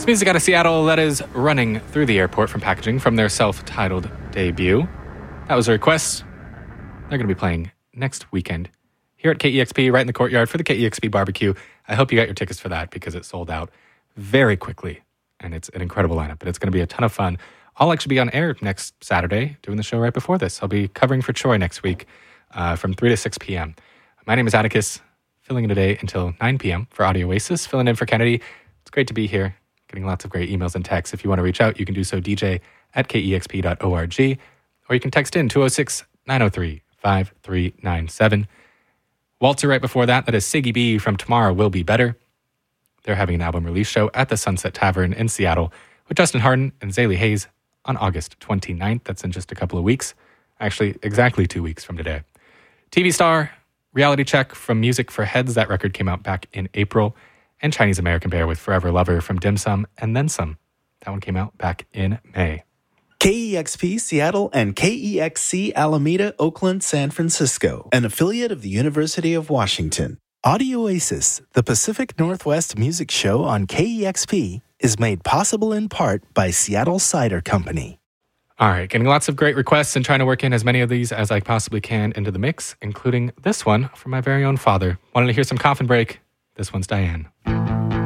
music out of Seattle that is running through the airport from packaging from their self-titled debut. That was a request. They're going to be playing next weekend here at KEXP, right in the courtyard for the KEXP barbecue. I hope you got your tickets for that because it sold out very quickly. And it's an incredible lineup, and it's going to be a ton of fun. I'll actually be on air next Saturday doing the show right before this. I'll be covering for Troy next week from 3 to 6 p.m. My name is Atticus, filling in today until 9 p.m. for Audio Oasis, filling in for Kennedy. It's great to be here, getting lots of great emails and texts. If you want to reach out, you can do so, dj@kexp.org, or you can text in 206-903-5397. Waltzer right before that is Siggy B from Tomorrow Will Be Better. They're having an album release show at the Sunset Tavern in Seattle with Justin Harden and Zaley Hayes on August 29th. That's in just a couple of weeks. Actually, exactly 2 weeks from today. TV Star, Reality Check from Music for Heads. That record came out back in April. And Chinese American Bear with Forever Lover from Dim Sum and Then Some. That one came out back in May. KEXP Seattle and KEXC Alameda, Oakland, San Francisco, an affiliate of the University of Washington. Audio Oasis, the Pacific Northwest music show on KEXP, is made possible in part by Seattle Cider Company. All right, getting lots of great requests and trying to work in as many of these as I possibly can into the mix, including this one from my very own father. Wanted to hear some Coffin Break. This one's Diane.